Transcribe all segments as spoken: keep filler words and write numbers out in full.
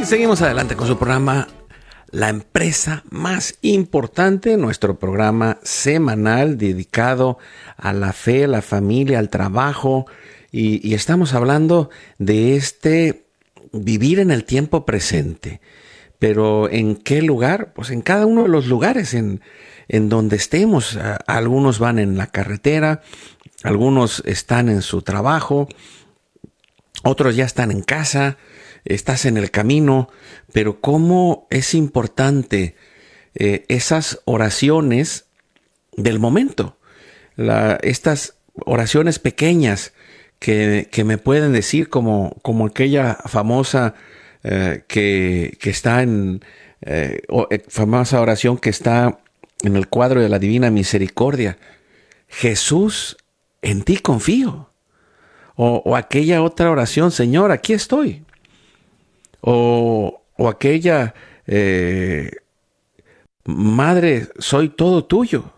Y seguimos adelante con su programa La Empresa Más Importante, nuestro programa semanal dedicado a la fe, la familia, al trabajo. Y, y estamos hablando de este vivir en el tiempo presente. Pero ¿en qué lugar? Pues en cada uno de los lugares en, en donde estemos. Algunos van en la carretera, algunos están en su trabajo, otros ya están en casa, estás en el camino. Pero cómo es importante eh, esas oraciones del momento, la, estas oraciones pequeñas que, que me pueden decir, como, como aquella famosa eh, que, que está en eh, o, eh, famosa oración que está en el cuadro de la Divina Misericordia: Jesús, en ti confío. O, o aquella otra oración: Señor, aquí estoy. O, o aquella, eh, Madre, soy todo tuyo.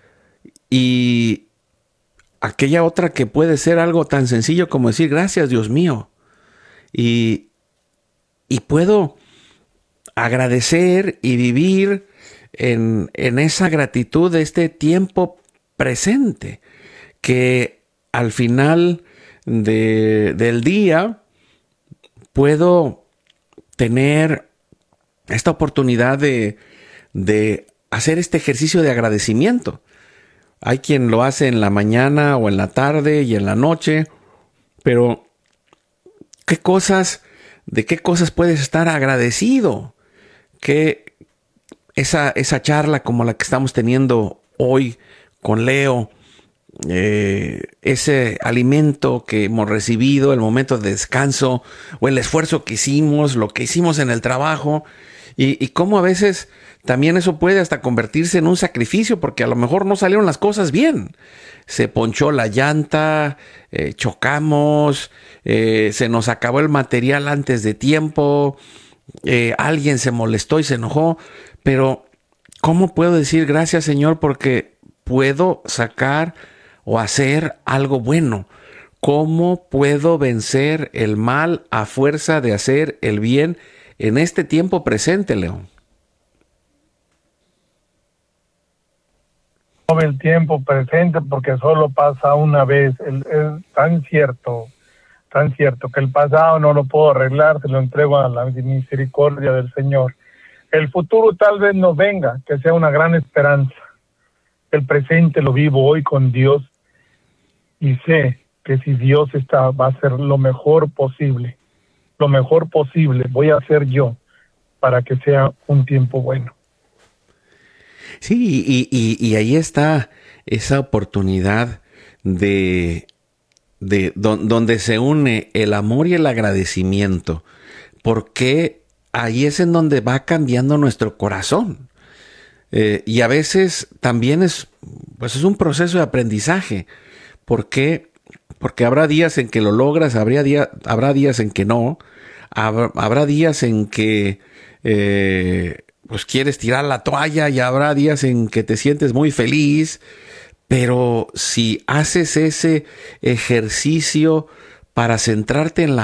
Y aquella otra que puede ser algo tan sencillo como decir: gracias, Dios mío. Y, y puedo agradecer y vivir en, en esa gratitud de este tiempo presente, que al final de, del día puedo tener esta oportunidad de, de hacer este ejercicio de agradecimiento. Hay quien lo hace en la mañana o en la tarde y en la noche, pero ¿qué cosas, de qué cosas puedes estar agradecido? Que esa, esa charla como la que estamos teniendo hoy con Leo, Eh, ese alimento que hemos recibido, el momento de descanso, o el esfuerzo que hicimos, lo que hicimos en el trabajo, y, y cómo a veces también eso puede hasta convertirse en un sacrificio, porque a lo mejor no salieron las cosas bien. Se ponchó la llanta, eh, chocamos, eh, se nos acabó el material antes de tiempo, eh, alguien se molestó y se enojó, pero ¿cómo puedo decir gracias, Señor, porque puedo sacar o hacer algo bueno? ¿Cómo puedo vencer el mal a fuerza de hacer el bien en este tiempo presente, León? El tiempo presente, porque solo pasa una vez. Es tan cierto, tan cierto que el pasado no lo puedo arreglar, se lo entrego a la misericordia del Señor. El futuro tal vez no venga, que sea una gran esperanza. El presente lo vivo hoy con Dios, y sé que si Dios está, va a ser lo mejor posible. Lo mejor posible voy a hacer yo para que sea un tiempo bueno. Sí, y, y, y ahí está esa oportunidad de, de don, donde se une el amor y el agradecimiento, porque ahí es en donde va cambiando nuestro corazón. Eh, y a veces también es, pues es un proceso de aprendizaje. ¿Por qué? Porque habrá días en que lo logras, habrá, día, habrá días en que no, habrá, habrá días en que eh, pues quieres tirar la toalla, y habrá días en que te sientes muy feliz, pero si haces ese ejercicio para centrarte en la